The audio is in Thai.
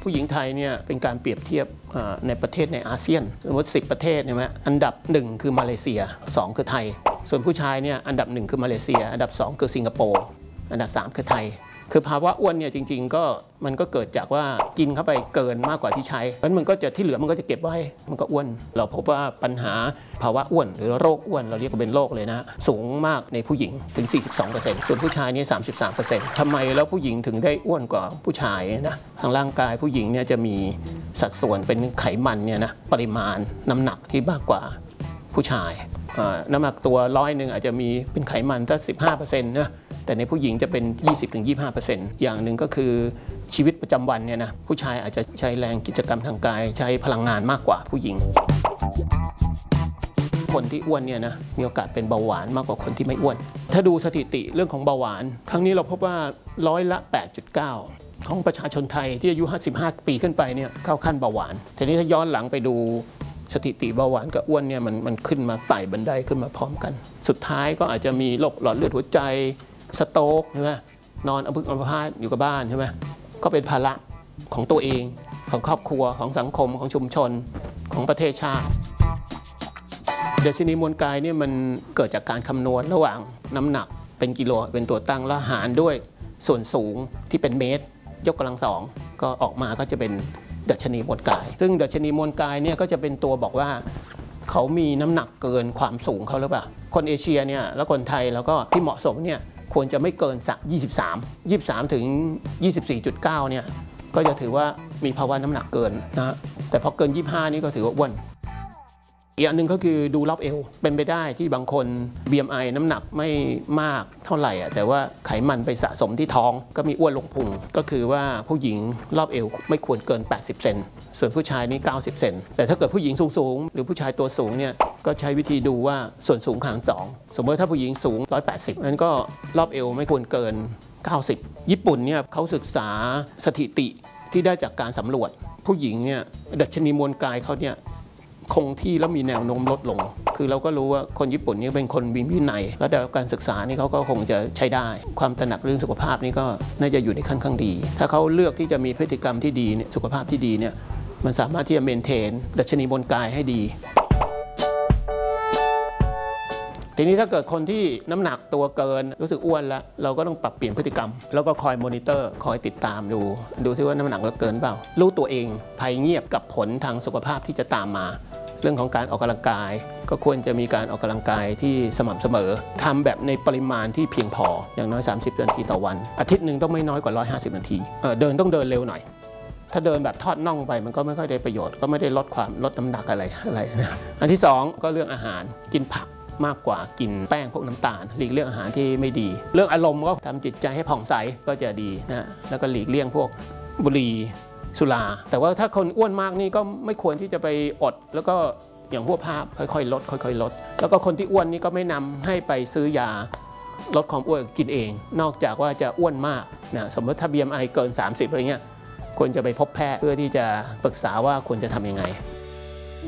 ผู้หญิงไทยเนี่ยเป็นการเปรียบเทียบในประเทศในอาเซียนสมมติ10ประเทศใช่ไหมอันดับ1คือมาเลเซีย2คือไทยส่วนผู้ชายเนี่ยอันดับ1คือมาเลเซียอันดับ2คือสิงคโปร์อันดับ3คือไทยคือภาวะอ้วนเนี่ยจริงๆก็มันก็เกิดจากว่ากินเข้าไปเกินมากกว่าที่ใช้เพราะมันก็จะที่เหลือมันก็จะเก็บไว้มันก็อ้วนเราพบว่าปัญหาภาวะอ้วนหรือโรคอ้วนเราเรียกว่าเป็นโรคเลยนะสูงมากในผู้หญิงถึง 42% ส่วนผู้ชายนี่ 33% ทำไมแล้วผู้หญิงถึงได้อ้วนกว่าผู้ชายนะทางร่างกายผู้หญิงเนี่ยจะมีสัดส่วนเป็นไขมันเนี่ยนะปริมาณน้ำหนักที่มากกว่าผู้ชายน้ำหนักตัว100อาจจะมีเป็นไขมันถ้า 15% นะแต่ในผู้หญิงจะเป็น 20-25% อย่างหนึ่งก็คือชีวิตประจำวันเนี่ยนะผู้ชายอาจจะใช้แรงกิจกรรมทางกายใช้พลังงานมากกว่าผู้หญิงคนที่อ้วนเนี่ยนะมีโอกาสเป็นเบาหวานมากกว่าคนที่ไม่อ้วนถ้าดูสถิติเรื่องของเบาหวานครั้งนี้เราพบว่า8.9%ของประชาชนไทยที่อายุ55ปีขึ้นไปเนี่ยเข้าขั้นเบาหวานทีนี้ถ้าย้อนหลังไปดูสถิติเบาหวานกับอ้วนเนี่ยมันขึ้นมาไต่บันไดขึ้นมาพร้อมกันสุดท้ายก็อาจจะมีโรคหลอดเลือดหัวใจสโตรกใช่ไหมนอนอัมพาตอยู่กับบ้านใช่ไหมก็เป็นภาระของตัวเองของครอบครัวของสังคมของชุมชนของประเทศชาติดัชนีมวลกายเนี่ยมันเกิดจากการคำนวณระหว่างน้ำหนักเป็นกิโลเป็นตัวตั้งแล้วหารด้วยส่วนสูงที่เป็นเมตรยกกำลังสองก็ออกมาก็จะเป็นดัชนีมวลกายซึ่งดัชนีมวลกายเนี่ยก็จะเป็นตัวบอกว่าเขามีน้ำหนักเกินความสูงเขาหรือเปล่าคนเอเชียเนี่ยแล้วคนไทยแล้วก็ที่เหมาะสมเนี่ยควรจะไม่เกินสัก23ถึง 24.9 เนี่ยก็จะถือว่ามีภาวะน้ำหนักเกินนะแต่พอเกิน25นี่ก็ถือว่าอ้วนอีกอันหนึ่งก็คือดูรอบเอวเป็นไปได้ที่บางคน BMI น้ำหนักไม่มากเท่าไหร่แต่ว่าไขมันไปสะสมที่ท้องก็มีอ้วนลงพุงก็คือว่าผู้หญิงรอบเอวไม่ควรเกิน80 เซนส่วนผู้ชายนี่90 เซนแต่ถ้าเกิดผู้หญิงสูงหรือผู้ชายตัวสูงเนี่ยก็ใช้วิธีดูว่าส่วนสูงหาร2สมมติถ้าผู้หญิงสูง180นั้นก็รอบเอวไม่ควรเกิน90ญี่ปุ่นเนี่ยเขาศึกษาสถิติที่ได้จากการสำรวจผู้หญิงเนี่ยดัชนีมวลกายเขาเนี่ยคงที่แล้วมีแนวโน้มลดลงคือเราก็รู้ว่าคนญี่ปุ่นนี่เป็นคนมีวินัยและการศึกษานี่เขาก็คงจะใช้ได้ความตระหนักเรื่องสุขภาพนี่ก็น่าจะอยู่ในขั้นข้างดีถ้าเขาเลือกที่จะมีพฤติกรรมที่ดีเนี่ยสุขภาพที่ดีเนี่ยมันสามารถที่จะเมนเทนดัชนีมวลกายให้ดีทีนี้ถ้าเกิดคนที่น้ำหนักตัวเกินรู้สึกอ้วนแล้วเราก็ต้องปรับเปลี่ยนพฤติกรรมแล้วก็คอยมอนิเตอร์คอยติดตามดูซิว่าน้ำหนักเราเกินเปล่ารู้ตัวเองภัยเงียบกับผลทางสุขภาพที่จะตามมาเรื่องของการออกกำลังกายก็ควรจะมีการออกกำลังกายที่สม่ำเสมอทำแบบในปริมาณที่เพียงพออย่างน้อย30 นาทีต่อวันอาทิตย์หนึ่งต้องไม่น้อยกว่า150 นาทีเดินต้องเดินเร็วหน่อยถ้าเดินแบบทอดน่องไปมันก็ไม่ค่อยได้ประโยชน์ก็ไม่ได้ลดน้ำหนักอะไรนะอันที่2ก็เรื่องอาหารกินผักมากกว่ากินแป้งพวกน้ำตาลหลีกเลี่ยงอาหารที่ไม่ดีเรื่องอารมณ์ก็ทำจิตใจให้ผ่องใสก็จะดีนะแล้วก็หลีกเลี่ยงพวกบุหรี่สุราแต่ว่าถ้าคนอ้วนมากนี่ก็ไม่ควรที่จะไปอดแล้วก็อย่างพวกภาพค่อยๆลดแล้วก็คนที่อ้วนนี่ก็ไม่นำให้ไปซื้อยาลดความอ้วนกินเองนอกจากว่าจะอ้วนมากนะสมมติถ้า BMI เกิน30อะไรเงี้ยควรจะไปพบแพทย์เพื่อที่จะปรึกษาว่าควรจะทำยังไง